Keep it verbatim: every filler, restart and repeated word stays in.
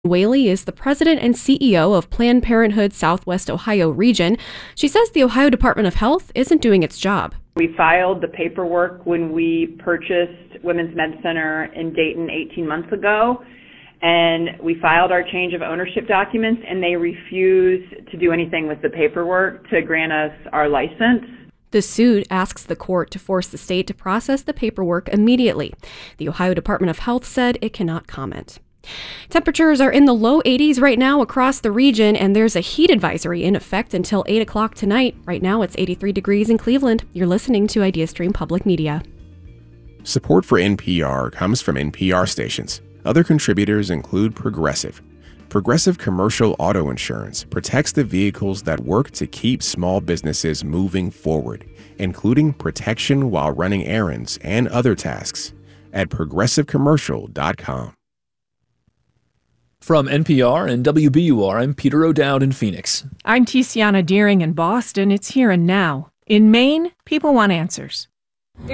Whaley is the president and C E O of Planned Parenthood Southwest Ohio region. She says the Ohio Department of Health isn't doing its job. We filed the paperwork when we purchased Women's Med Center in Dayton eighteen months ago, and we filed our change of ownership documents, and they refused to do anything with the paperwork to grant us our license. The suit asks the court to force the state to process the paperwork immediately. The Ohio Department of Health said it cannot comment. Temperatures are in the low eighties right now across the region, and there's a heat advisory in effect until eight o'clock tonight. Right now, it's eighty-three degrees in Cleveland. You're listening to IdeaStream Public Media. Support for N P R comes from N P R stations. Other contributors include Progressive. Progressive Commercial Auto Insurance protects the vehicles that work to keep small businesses moving forward, including protection while running errands and other tasks at progressive commercial dot com. From N P R and W B U R, I'm Peter O'Dowd in Phoenix. I'm Tiziana Deering in Boston. It's here and now. In Maine, people want answers.